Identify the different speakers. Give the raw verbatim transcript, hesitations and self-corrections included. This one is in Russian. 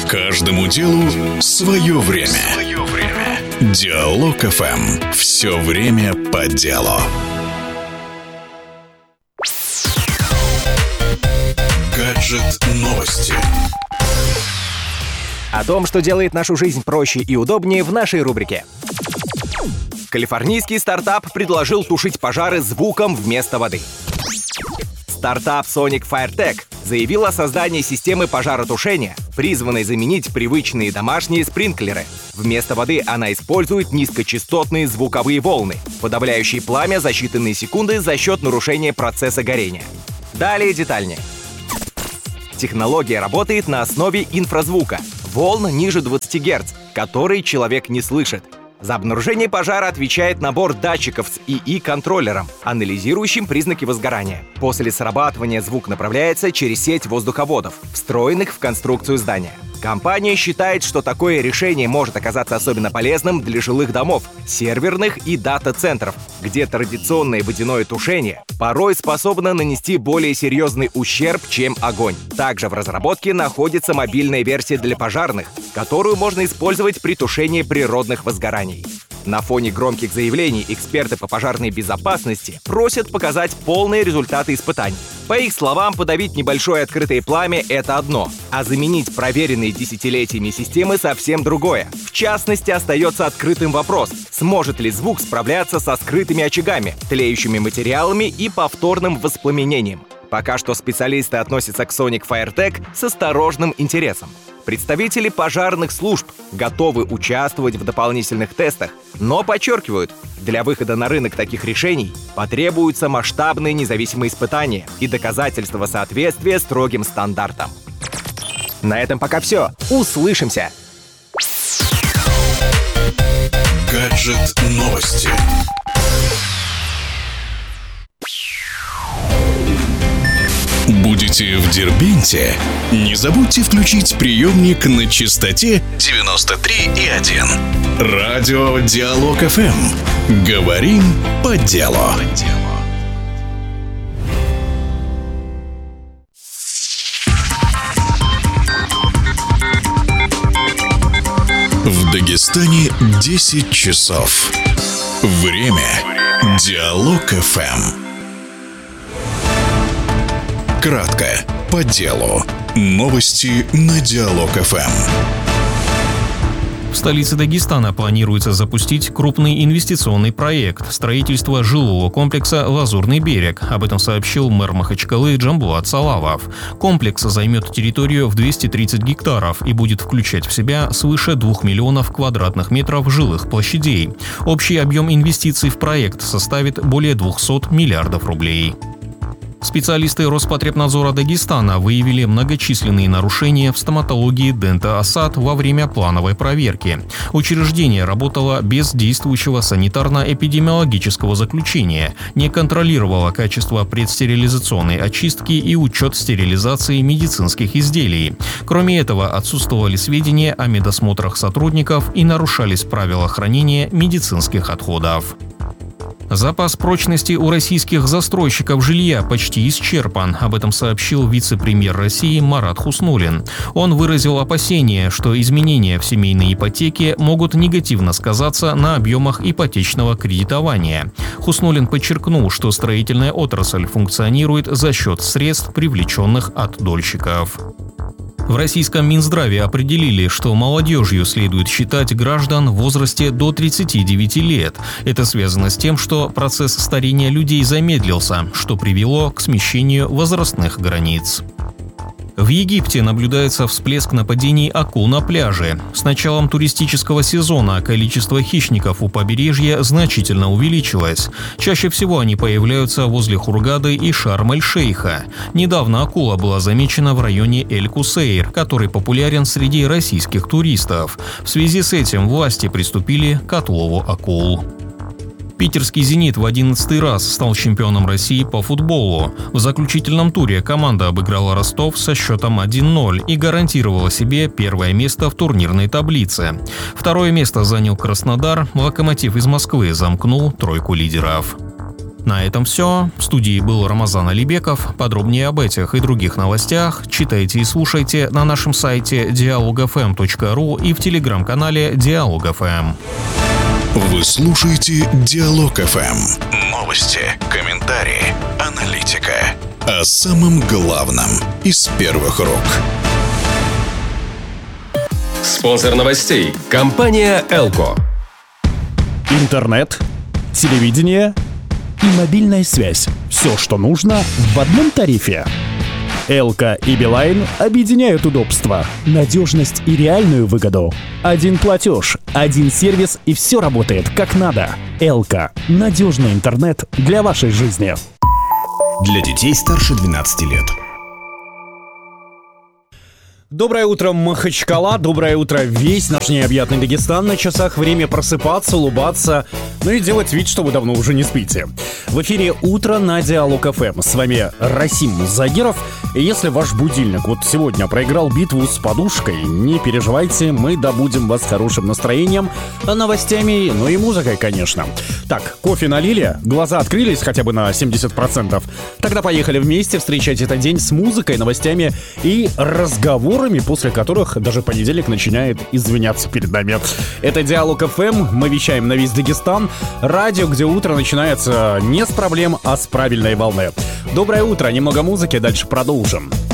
Speaker 1: Каждому делу свое время. Свое время. Диалог эф эм. Все время по делу. Гаджет новости.
Speaker 2: О том, что делает нашу жизнь проще и удобнее, в нашей рубрике. Калифорнийский стартап предложил тушить пожары звуком вместо воды. Стартап Sonic FireTech заявил о создании системы пожаротушения, призванной заменить привычные домашние спринклеры. Вместо воды она использует низкочастотные звуковые волны, подавляющие пламя за считанные секунды за счет нарушения процесса горения. Далее детальнее. Технология работает на основе инфразвука, волн ниже двадцати герц, которые человек не слышит. За обнаружение пожара отвечает набор датчиков с и и-контроллером, анализирующим признаки возгорания. После срабатывания звук направляется через сеть воздуховодов, встроенных в конструкцию здания. Компания считает, что такое решение может оказаться особенно полезным для жилых домов, серверных и дата-центров, где традиционное водяное тушение порой способно нанести более серьезный ущерб, чем огонь. Также в разработке находится мобильная версия для пожарных, которую можно использовать при тушении природных возгораний. На фоне громких заявлений эксперты по пожарной безопасности просят показать полные результаты испытаний. По их словам, подавить небольшое открытое пламя — это одно, а заменить проверенные десятилетиями системы — совсем другое. В частности, остается открытым вопрос, сможет ли звук справляться со скрытыми очагами, тлеющими материалами и повторным воспламенением. Пока что специалисты относятся к Sonic FireTech с осторожным интересом. Представители пожарных служб готовы участвовать в дополнительных тестах, но подчеркивают, для выхода на рынок таких решений потребуются масштабные независимые испытания и доказательства соответствия строгим стандартам. На этом пока все. Услышимся!
Speaker 1: Гаджет новости. Будете в Дербенте? Не забудьте включить приемник на частоте девяносто три и один. Радио Диалог эф эм. Говорим по делу. В Дагестане десять часов. Время. Диалог эф эм. Кратко, по делу. Новости на Диалог эф эм.
Speaker 3: В столице Дагестана планируется запустить крупный инвестиционный проект – строительство жилого комплекса «Лазурный берег». Об этом сообщил мэр Махачкалы Джамбулат Салавов. Комплекс займет территорию в двести тридцать гектаров и будет включать в себя свыше двух миллионов квадратных метров жилых площадей. Общий объем инвестиций в проект составит более двухсот миллиардов рублей. Специалисты Роспотребнадзора Дагестана выявили многочисленные нарушения в стоматологии Дента Асад во время плановой проверки. Учреждение работало без действующего санитарно-эпидемиологического заключения, не контролировало качество предстерилизационной очистки и учет стерилизации медицинских изделий. Кроме этого, отсутствовали сведения о медосмотрах сотрудников и нарушались правила хранения медицинских отходов. Запас прочности у российских застройщиков жилья почти исчерпан. Об этом сообщил вице-премьер России Марат Хуснуллин. Он выразил опасение, что изменения в семейной ипотеке могут негативно сказаться на объемах ипотечного кредитования. Хуснуллин подчеркнул, что строительная отрасль функционирует за счет средств, привлеченных от дольщиков. В российском Минздраве определили, что молодежью следует считать граждан в возрасте до тридцати девяти лет. Это связано с тем, что процесс старения людей замедлился, что привело к смещению возрастных границ. В Египте наблюдается всплеск нападений акул на пляже. С началом туристического сезона количество хищников у побережья значительно увеличилось. Чаще всего они появляются возле Хургады и Шарм-эль-Шейха. Недавно акула была замечена в районе Эль-Кусейр, который популярен среди российских туристов. В связи с этим власти приступили к отлову акул. Питерский «Зенит» в одиннадцатый раз стал чемпионом России по футболу. В заключительном туре команда обыграла Ростов со счетом один ноль и гарантировала себе первое место в турнирной таблице. Второе место занял Краснодар, «Локомотив» из Москвы замкнул тройку лидеров. На этом все. В студии был Рамазан Алибеков. Подробнее об этих и других новостях читайте и слушайте на нашем сайте диалог эф эм точка ру и в телеграм-канале Диалог эф эм.
Speaker 1: Вы слушаете Диалог эф эм. Новости, комментарии, аналитика. О самом главном из первых рук.
Speaker 4: Спонсор новостей – компания «Элко».
Speaker 5: Интернет, телевидение и мобильная связь. Все, что нужно в одном тарифе. Элко и Билайн объединяют удобства, надежность и реальную выгоду. Один платеж, один сервис и все работает как надо. Элко – надежный интернет для вашей жизни.
Speaker 6: Для детей старше двенадцати лет.
Speaker 5: Доброе утро, Махачкала, доброе утро, весь наш необъятный Дагестан. На часах время просыпаться, улыбаться, ну и делать вид, что вы давно уже не спите. В эфире «Утро» на Диалог эф эм. С вами Расим Загиров. И если ваш будильник вот сегодня проиграл битву с подушкой, не переживайте, мы добудем вас хорошим настроением, новостями, ну и музыкой, конечно. Так, кофе налили, глаза открылись хотя бы на семьдесят процентов. Тогда поехали вместе встречать этот день с музыкой, новостями и разговорами, после которых даже понедельник начинает извиняться перед нами. Это Диалог эф эм, мы вещаем на весь Дагестан. Радио, где утро начинается не с проблем, а с правильной волны. Доброе утро, немного музыки, дальше продолжим.